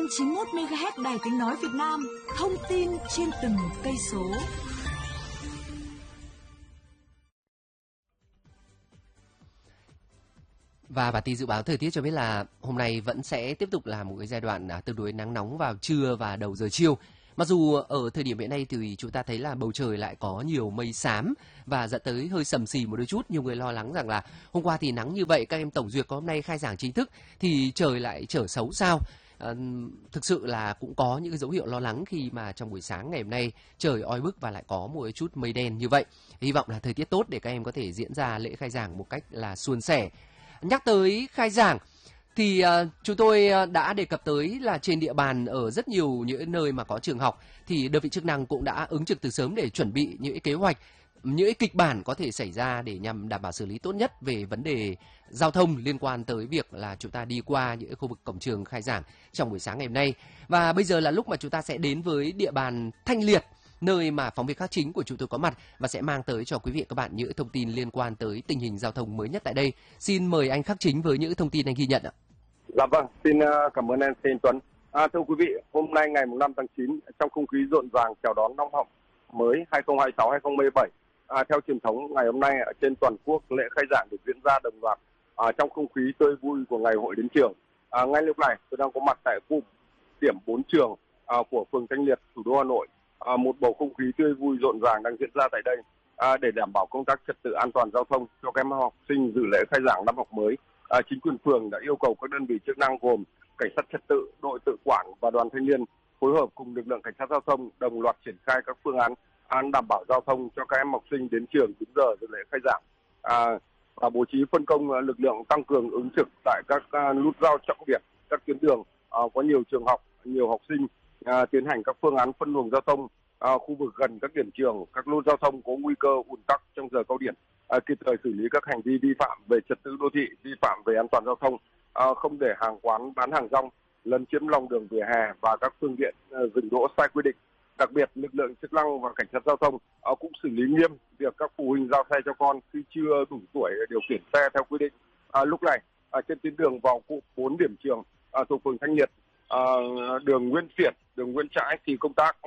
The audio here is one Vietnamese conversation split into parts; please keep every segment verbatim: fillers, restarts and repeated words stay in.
chín mươi mốt mê ga héc Đài Tiếng nói Việt Nam, thông tin trên từng cây số. Và bản tin dự báo thời tiết cho biết là hôm nay vẫn sẽ tiếp tục là một cái giai đoạn tương đối nắng nóng vào trưa và đầu giờ chiều. Mặc dù ở thời điểm hiện nay thì chúng ta thấy là bầu trời lại có nhiều mây xám và dẫn tới hơi sầm xì một đôi chút. Nhiều người lo lắng rằng là hôm qua thì nắng như vậy, các em tổng duyệt có hôm nay khai giảng chính thức thì trời lại trở xấu sao? À, thực sự là cũng có những cái dấu hiệu lo lắng khi mà trong buổi sáng ngày hôm nay trời oi bức và lại có một chút mây đen như vậy. Hy vọng là thời tiết tốt để các em có thể diễn ra lễ khai giảng một cách là suôn sẻ. Nhắc tới khai giảng thì uh, chúng tôi đã đề cập tới là trên địa bàn ở rất nhiều những nơi mà có trường học thì đơn vị chức năng cũng đã ứng trực từ sớm để chuẩn bị những kế hoạch, những kịch bản có thể xảy ra để nhằm đảm bảo xử lý tốt nhất về vấn đề giao thông liên quan tới việc là chúng ta đi qua những khu vực cổng trường khai giảng trong buổi sáng ngày hôm nay. Và bây giờ là lúc mà chúng ta sẽ đến với địa bàn Thanh Liệt, nơi mà phóng viên Khắc Chính của chúng tôi có mặt và sẽ mang tới cho quý vị và các bạn những thông tin liên quan tới tình hình giao thông mới nhất tại đây. Xin mời anh Khắc Chính với những thông tin anh ghi nhận ạ. Dạ vâng, xin cảm ơn em xin Tuấn. À, thưa quý vị, hôm nay ngày năm tháng chín, trong không khí rộn ràng chào đón năm học mới hai không hai sáu hai không hai bảy, à, theo truyền thống ngày hôm nay ở trên toàn quốc lễ khai giảng được diễn ra đồng loạt à, trong không khí tươi vui của ngày hội đến trường. À, ngay lúc này tôi đang có mặt tại khu điểm bốn trường à, của phường Thanh Liệt, thủ đô Hà Nội. À, một bầu không khí tươi vui rộn ràng đang diễn ra tại đây à, để đảm bảo công tác trật tự an toàn giao thông cho các em học sinh dự lễ khai giảng năm học mới. À, chính quyền phường đã yêu cầu các đơn vị chức năng gồm cảnh sát trật tự, đội tự quản và đoàn thanh niên phối hợp cùng lực lượng cảnh sát giao thông đồng loạt triển khai các phương án án đảm bảo giao thông cho các em học sinh đến trường đúng giờ dự lễ khai giảng. À, và bố trí phân công lực lượng tăng cường ứng trực tại các uh, nút giao trọng điểm, các tuyến đường uh, có nhiều trường học, nhiều học sinh, uh, tiến hành các phương án phân luồng giao thông. À, khu vực gần các điểm trường, các nút giao thông có nguy cơ ùn tắc trong giờ cao điểm, à, kịp thời xử lý các hành vi vi phạm về trật tự đô thị, vi phạm về an toàn giao thông, à, không để hàng quán bán hàng rong lấn chiếm lòng đường vỉa hè và các phương tiện à, dừng đỗ sai quy định. Đặc biệt, lực lượng chức năng và cảnh sát giao thông à, cũng xử lý nghiêm việc các phụ huynh giao xe cho con khi chưa đủ tuổi điều khiển xe theo quy định. À, lúc này, à, trên tuyến đường vào cụm bốn điểm trường à, thuộc phường Thanh Liệt, à, đường Nguyễn Xiển, đường Nguyễn Trãi thì công tác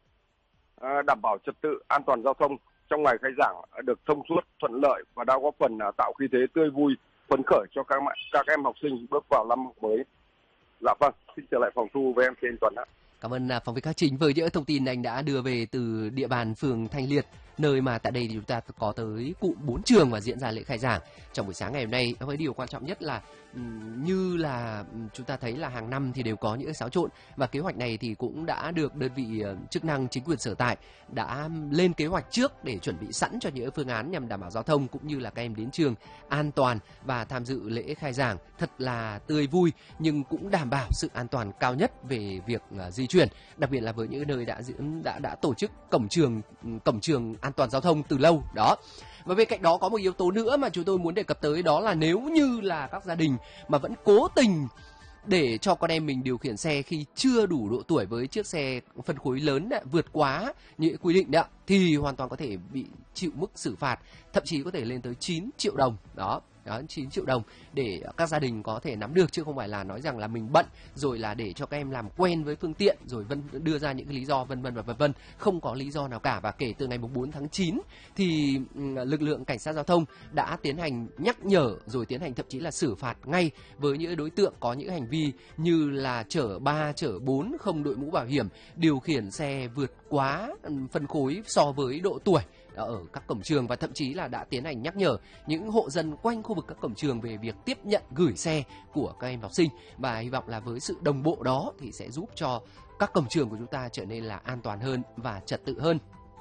đảm bảo trật tự an toàn giao thông trong ngày khai giảng được thông suốt, thuận lợi và đã góp phần tạo khí thế tươi vui, phấn khởi cho các các em học sinh bước vào năm học mới. Dạ vâng, xin trở lại phòng thu với em trên Tuấn ạ. Cảm ơn phóng viên Khắc Chính với những thông tin anh đã đưa về từ địa bàn phường Thanh Liệt, nơi mà tại đây thì chúng ta có tới cụm bốn trường và diễn ra lễ khai giảng trong buổi sáng ngày hôm nay. Với điều quan trọng nhất là như là chúng ta thấy là hàng năm thì đều có những xáo trộn và kế hoạch này thì cũng đã được đơn vị chức năng chính quyền sở tại đã lên kế hoạch trước để chuẩn bị sẵn cho những phương án nhằm đảm bảo giao thông cũng như là các em đến trường an toàn và tham dự lễ khai giảng thật là tươi vui nhưng cũng đảm bảo sự an toàn cao nhất về việc di chuyển, đặc biệt là với những nơi đã diễn đã đã tổ chức cổng trường cổng trường an toàn giao thông từ lâu đó. Và bên cạnh đó có một yếu tố nữa mà chúng tôi muốn đề cập tới, đó là nếu như là các gia đình mà vẫn cố tình để cho con em mình điều khiển xe khi chưa đủ độ tuổi với chiếc xe phân khối lớn đã vượt quá những quy định đó, thì hoàn toàn có thể bị chịu mức xử phạt, thậm chí có thể lên tới chín triệu đồng đó. Đó, chín triệu đồng để các gia đình có thể nắm được, chứ không phải là nói rằng là mình bận rồi là để cho các em làm quen với phương tiện rồi vân đưa ra những cái lý do vân vân và vân vân, không có lý do nào cả. Và kể từ ngày bốn tháng chín thì lực lượng cảnh sát giao thông đã tiến hành nhắc nhở rồi tiến hành thậm chí là xử phạt ngay với những đối tượng có những hành vi như là chở ba chở bốn, không đội mũ bảo hiểm, điều khiển xe vượt quá phân khối so với độ tuổi ở các cổng trường, và thậm chí là đã tiến hành nhắc nhở những hộ dân quanh khu vực các cổng trường về việc tiếp nhận gửi xe của các em học sinh. Và hy vọng là với sự đồng bộ đó thì sẽ giúp cho các cổng trường của chúng ta trở nên là an toàn hơn và trật tự hơn.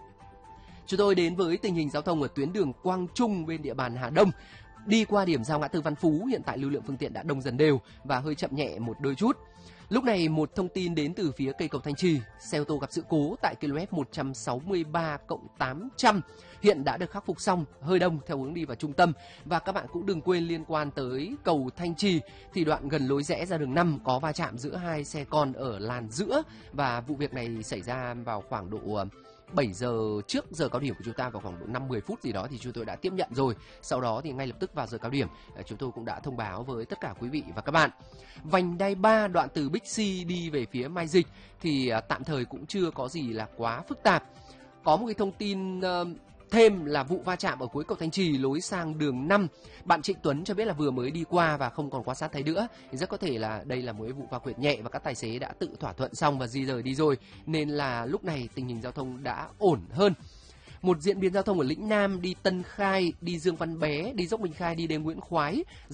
Chúng tôi đến với tình hình giao thông ở tuyến đường Quang Trung bên địa bàn Hà Đông. Đi qua điểm giao ngã tư Văn Phú, hiện tại lưu lượng phương tiện đã đông dần đều và hơi chậm nhẹ một đôi chút. Lúc này một thông tin đến từ phía cây cầu Thanh Trì, xe ô tô gặp sự cố tại ki lô mét một trăm sáu mươi ba cộng tám trăm hiện đã được khắc phục xong, hơi đông theo hướng đi vào trung tâm. Và các bạn cũng đừng quên liên quan tới cầu Thanh Trì thì đoạn gần lối rẽ ra đường năm có va chạm giữa hai xe con ở làn giữa, và vụ việc này xảy ra vào khoảng độ bảy giờ trước giờ cao điểm của chúng ta vào khoảng độ năm mười phút gì đó thì chúng tôi đã tiếp nhận rồi. Sau đó thì ngay lập tức vào giờ cao điểm chúng tôi cũng đã thông báo với tất cả quý vị và các bạn. Vành đai ba đoạn từ Bixi đi về phía Mai Dịch thì tạm thời cũng chưa có gì là quá phức tạp. Có một cái thông tin uh, thêm là vụ va chạm ở cuối cầu Thanh Trì lối sang đường năm. Bạn Trịnh Tuấn cho biết là vừa mới đi qua và không còn quan sát thấy nữa. Thì rất có thể là đây là một vụ va quẹt nhẹ và các tài xế đã tự thỏa thuận xong và di rời đi rồi. Nên là lúc này tình hình giao thông đã ổn hơn. Một diễn biến giao thông ở Lĩnh Nam đi Tân Khai, đi Dương Văn Bé, đi dốc Minh Khai, đi đến Nguyễn Khoái.